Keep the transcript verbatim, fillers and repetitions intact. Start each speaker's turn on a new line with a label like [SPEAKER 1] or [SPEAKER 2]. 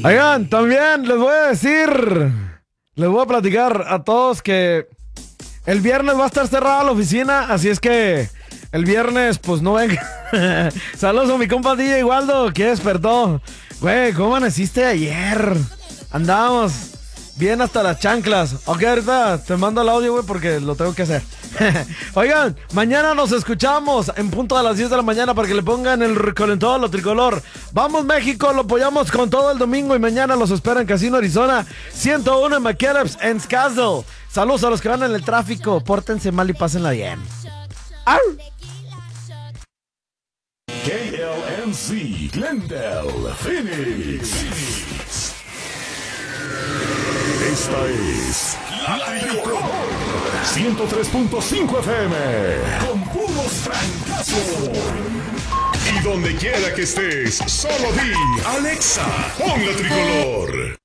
[SPEAKER 1] Oigan, también les voy a decir, les voy a platicar a todos que el viernes va a estar cerrada la oficina, así es que el viernes pues no venga. Saludos a mi compa D J Waldo, que despertó. Güey, ¿cómo amaneciste ayer? Andábamos bien hasta las chanclas. Ok, ahorita te mando el audio, güey, porque lo tengo que hacer. Oigan, mañana nos escuchamos en punto a las diez de la mañana para que le pongan el recalentado a lo tricolor. Vamos México, lo apoyamos con todo el domingo y mañana los espera en Casino Arizona ciento uno en McKellips, en Scasdale. Saludos a los que van en el tráfico, pórtense mal y pásenla bien. ¡Au!
[SPEAKER 2] K L M C, Glendale, Phoenix. Esta es La Tricolor ciento tres punto cinco F M con puros francazos. Y donde quiera que estés, solo di Alexa, pon La Tricolor.